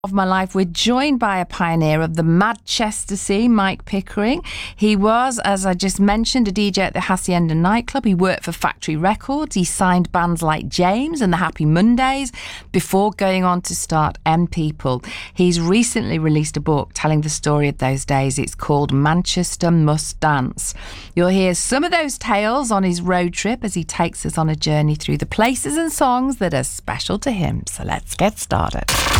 Of my life, we're joined by a pioneer of the Manchester scene, Mike Pickering. He was, as I just mentioned, a DJ at the Hacienda nightclub. He worked for Factory Records. He signed bands like James and the Happy Mondays before going on to start M People. He's recently released a book telling the story of those days. It's called Manchester Must Dance. You'll hear some of those tales on his road trip as he takes us on a journey through the places and songs that are special to him. So let's get started.